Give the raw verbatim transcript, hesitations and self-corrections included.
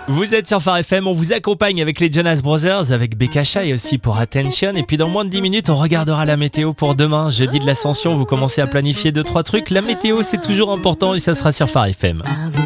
Vous êtes sur Phare F M, on vous accompagne avec les Jonas Brothers, avec Bekasha et aussi pour Attention. Et puis dans moins de dix minutes, on regardera la météo pour demain, jeudi de l'Ascension. Vous commencez à planifier deux trois trucs. La météo, c'est toujours important et ça sera sur Phare F M.